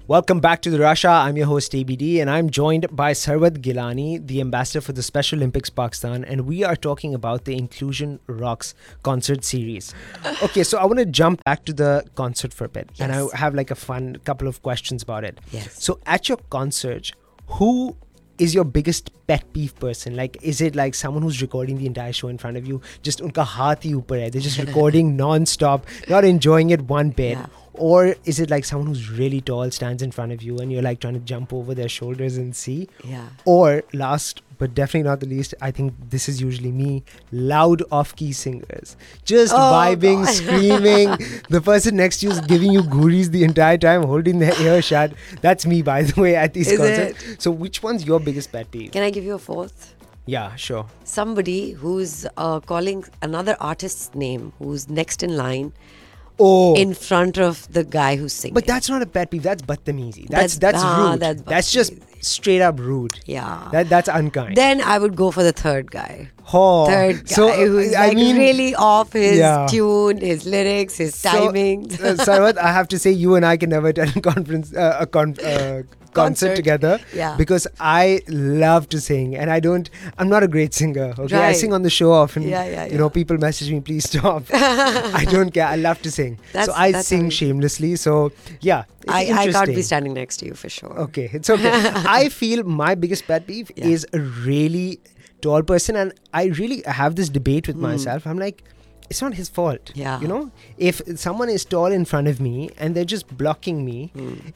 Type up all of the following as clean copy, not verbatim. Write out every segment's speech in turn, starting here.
Welcome back to the Russia. I'm your host ABD and I'm joined by Sarwat Gilani, the ambassador for the Special Olympics Pakistan, and we are talking about the Inclusion Rocks concert series. Okay, so I want to jump back to the concert for a bit. Yes. And I have like a fun couple of questions about it. Yes. So at your concert, who is your biggest pet peeve person? Like, is it like someone who's recording the entire show in front of you? Just unka haath hi upar hai. They're just recording non-stop, not enjoying it one bit. Yeah. Or is it like someone who's really tall stands in front of you and you're like trying to jump over their shoulders and see? Yeah. Or last but definitely not the least, I think this is usually me, loud off-key singers. Just vibing, God. screaming. The person next to you is giving you ghuris the entire time, holding their ear shut. That's me, by the way, at these Is concerts. it? So which one's your biggest pet peeve? Can I give you a fourth? Yeah, sure. Somebody who's calling another artist's name who's next in line Oh. in front of the guy who's singing. But that's not a pet peeve. That's Badtameezi. That's Ah, rude. that's That's just straight up rude. Yeah. That's unkind. Then I would go for the third guy. Oh. Third guy So, who's I like mean, really off his yeah. tune, his lyrics, his timing. So, Sarwat, I have to say you and I can never attend a concert together. Yeah. Because I love to sing and I'm not a great singer. Okay, I Right. sing on the show often. Yeah. You know, people message me, please stop. I don't care. I love to sing. So I That's sing how- shamelessly. So yeah, it's I can't be interesting. standing next to you for sure. Okay, it's okay. I feel my biggest pet peeve Yeah. is a really tall person, and I really have this debate with myself. I'm like, it's not his fault. Yeah. You know, if someone is tall in front of me and they're just blocking me,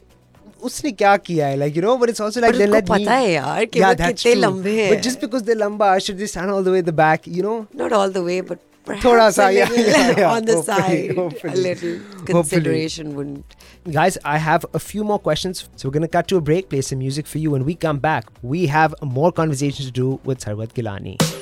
उसने क्या किया है? Like, you know, but it's also like But then उसको let me. पता है यार कि Yeah, वो that's कितने true. लंबे हैं. But just because they're lamba, should they stand all the way at the back? You know. Not all the way, but perhaps Thoda a sa, yeah, little yeah. on the Hopefully, side. hopefully. A little consideration wouldn't. Guys, I have a few more questions. So we're going to cut to a break, play some music for you. When we come back, we have more conversations to do with Sarwat Gilani.